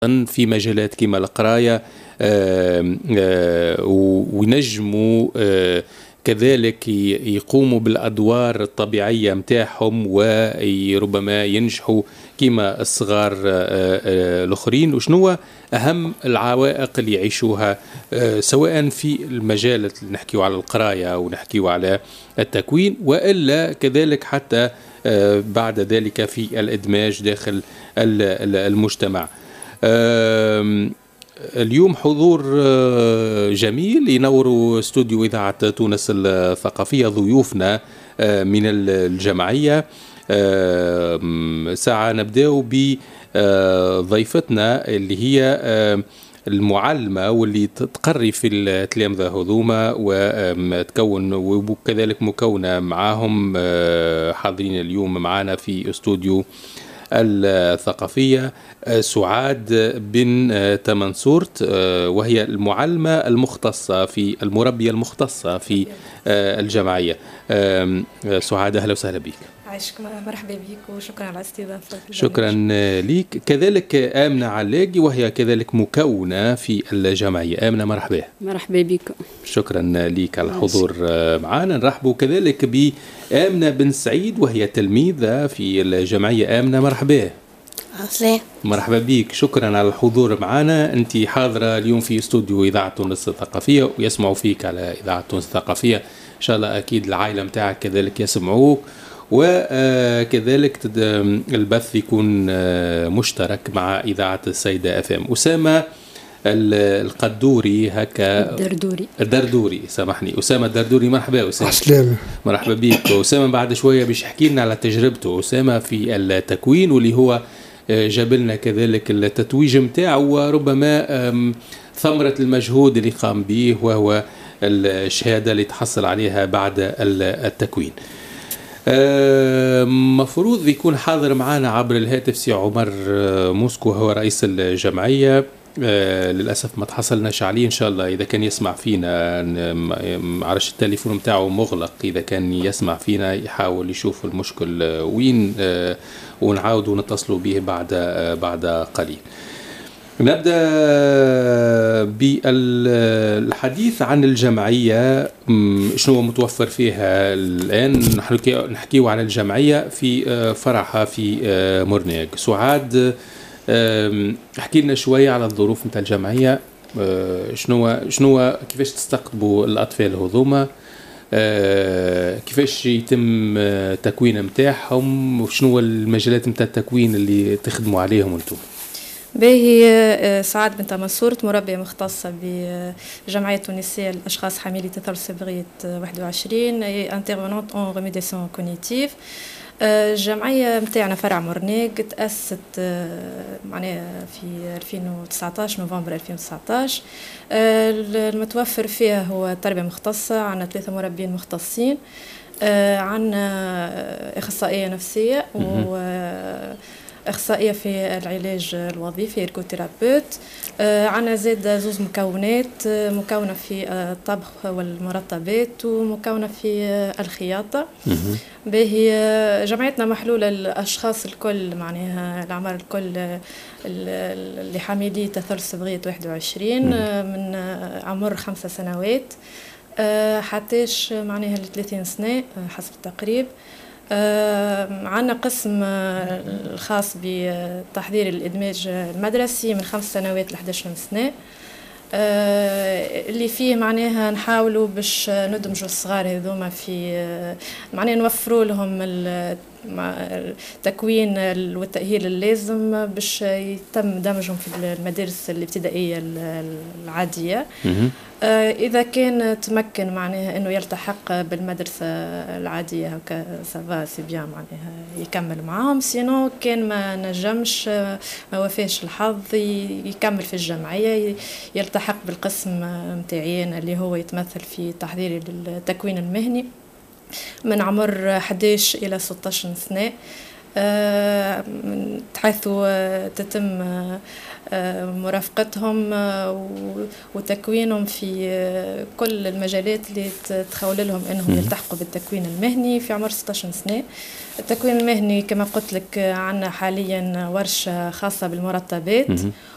في مجالات كما القراية، وينجموا كذلك يقوموا بالأدوار الطبيعية متاعهم وربما ينجحوا كما الصغار الآخرين. وشنو أهم العوائق اللي يعيشوها سواء في المجال اللي نحكيو على القراية ونحكيو على التكوين، وإلا كذلك حتى بعد ذلك في الإدماج داخل المجتمع. اليوم حضور جميل ينوروا استوديو إذاعة تونس الثقافية ضيوفنا من الجمعية. ساعة نبدأ بضيفتنا اللي هي المعلمة واللي تقري في التلامذة هذوما وتكون، وكذلك مكونة معاهم حاضرين اليوم معنا في استوديو الثقافية سعاد بن تمنصورت، وهي المعلمة المختصة في المربية المختصة في الجمعية. سعاد أهلا وسهلا بك. عايشك، مرحبا بك وشكرا على الاستضافة. شكرا لك. كذلك آمنة علاقي وهي كذلك مكونة في الجمعية. آمنة مرحبا. مرحبا بك. شكرا لك على الحضور معنا. نرحب كذلك بآمنة بن سعيد وهي تلميذة في الجمعية. آمنة مرحبا. مرحبا بك، شكرا على الحضور معنا. أنت حاضرة اليوم في استوديو إذاعة تونس الثقافية ويسمعوا فيك على إذاعة تونس الثقافية. إن شاء الله أكيد العائلة متاعك كذلك يسمعوك، وكذلك البث يكون مشترك مع إذاعة السيدة أفام. أسامة القدوري هكا الدردوري سامحني، أسامة الدردوري. مرحبا أسامة. أسلام. مرحبا بك أسامة. بعد شوية باش يحكي لنا على تجربته أسامة في التكوين، واللي هو جاب لنا كذلك التتويج متاعه وربما ثمرة المجهود اللي قام به، وهو الشهادة اللي تحصل عليها بعد التكوين. مفروض يكون حاضر معنا عبر الهاتف سي عمر موسكو، هو رئيس الجمعية. للأسف ما تحصلناش عليه. إن شاء الله إذا كان يسمع فينا، معرفش التليفون متاعه مغلق، إذا كان يسمع فينا يحاول يشوف المشكل وين، ونعاود ونتصلوا به بعد قليل. نبدأ بالحديث عن الجمعية، شنو متوفر فيها الآن. نحكيو عن الجمعية في فرعها في مورنيغ. سعاد، احكي لنا شوية على الظروف متاع الجمعية. شنو كيفاش تستقطبوا الأطفال هذوما، كيفاش يتم تكوين متاعهم، وشنو المجالات متاع التكوين اللي تخدموا عليهم انتم؟ باهي، سعاد بن تمنصورت، مربية مختصة بجمعية تونسية للأشخاص حاملي تثلث صبغية 21 انترفونونت اون ريميديسيون كوغنيتيف. الجمعية متاعنا فرع مورنيغ تأسست معناها في 2019 نوفمبر 2019. المتوفر فيها هو تربية مختصة، عندنا 3 مربين مختصين، عندنا أخصائية نفسية أخصائية في العلاج الوظيفي إيركوثيرابيوت. عنا زاد 2 مكونات، مكونة في الطبخ والمرطبات ومكونة في الخياطة. باهي، جمعيتنا محلولة الأشخاص الكل، معناها الأعمار الكل اللي حاملي تثلث صبغية 21 من عمر 5 سنوات حتىش معناها 30 سنة حسب التقريب. عندنا قسم الخاص بتحضير الإدماج المدرسي من 5 سنوات ل 11 سنة، اللي فيه معناها نحاولوا باش ندمجوا الصغار هذوما في، معناها نوفروا لهم التكوين والتأهيل اللازم باش يتم دمجهم في المدارس الابتدائية العادية. إذا كان تمكن معناها إنه يلتحق بالمدرسة العادية هكا سافا سي بيان، معناها يكمل معاهم. سينو كان ما نجمش، ما وفاش الحظ، يكمل في الجمعية، يلتحق بالقسم متاعين اللي هو يتمثل في تحضير التكوين المهني من عمر 11 إلى 16 سنة، حيث تتم مرافقتهم وتكوينهم في كل المجالات اللي تخول لهم انهم يلتحقوا بالتكوين المهني في عمر 16 سنة. التكوين المهني كما قلت لك عندنا حاليا ورشة خاصة بالمرطبات